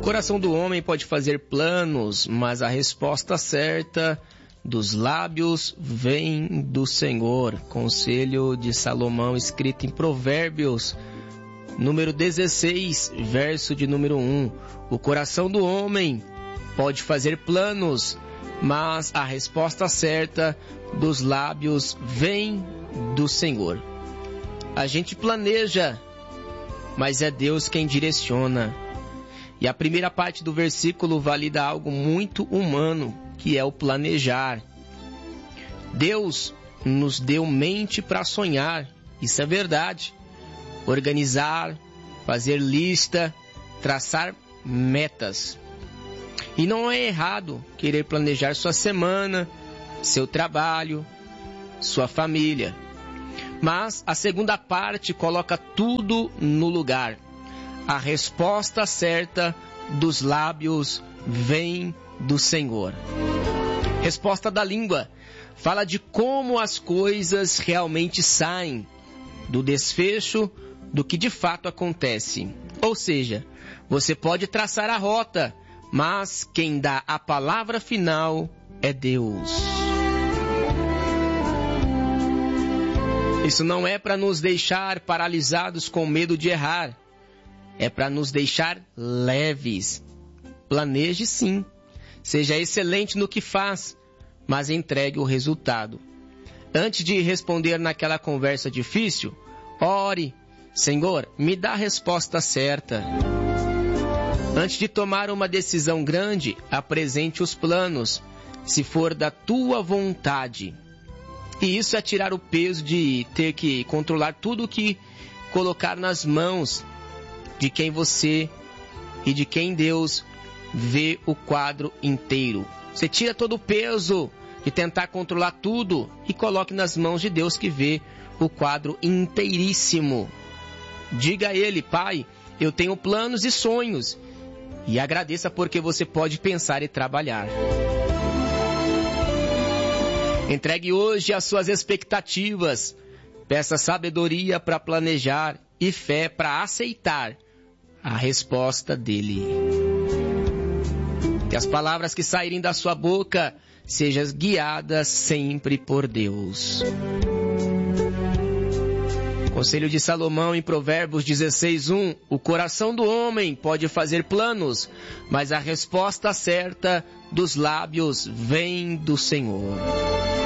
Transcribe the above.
coração do homem pode fazer planos, mas a resposta certa dos lábios vem do Senhor. Conselho de Salomão, escrito em Provérbios, número 16, verso de número 1. O coração do homem pode fazer planos, mas a resposta certa dos lábios vem do Senhor. A gente planeja, mas é Deus quem direciona. E a primeira parte do versículo valida algo muito humano, que é o planejar. Deus nos deu mente para sonhar, isso é verdade. Organizar, fazer lista, traçar metas. E não é errado querer planejar sua semana, seu trabalho, sua família. Mas a segunda parte coloca tudo no lugar. A resposta certa dos lábios vem do Senhor. Resposta da língua fala de como as coisas realmente saem, do desfecho do que de fato acontece. Ou seja, você pode traçar a rota, mas quem dá a palavra final é Deus. Isso não é para nos deixar paralisados com medo de errar. É para nos deixar leves. Planeje sim. Seja excelente no que faz, mas entregue o resultado. Antes de responder naquela conversa difícil, ore. Senhor, me dá a resposta certa. Antes de tomar uma decisão grande, apresente os planos, se for da tua vontade. E isso é tirar o peso de ter que controlar tudo o que colocar nas mãos de quem você e de quem Deus vê o quadro inteiro. Você tira todo o peso de tentar controlar tudo e coloque nas mãos de Deus que vê o quadro inteiríssimo. Diga a Ele: Pai, eu tenho planos e sonhos. E agradeça porque você pode pensar e trabalhar. Entregue hoje as suas expectativas. Peça sabedoria para planejar e fé para aceitar a resposta dele. Que as palavras que saírem da sua boca sejam guiadas sempre por Deus. Conselho de Salomão em Provérbios 16:1. O coração do homem pode fazer planos, mas a resposta certa dos lábios vem do Senhor.